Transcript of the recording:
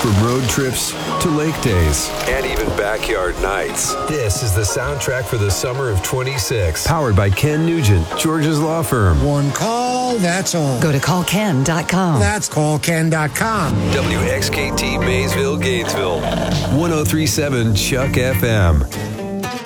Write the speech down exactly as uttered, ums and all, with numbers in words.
From road trips to lake days and even backyard nights, this is the soundtrack for the summer of twenty-six. Powered by Ken Nugent, George's law firm. One call, that's all. Go to call ken dot com. That's call ken dot com. W X K T Maysville, Gainesville. one oh three point seven Chuck F M.